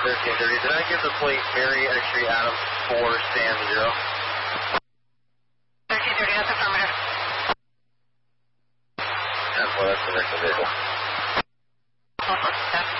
1330. Did I give the plate Mary X-ray Adam 4 Sam 0? 1330, that's affirmative. 10-4, that's the next vehicle. That's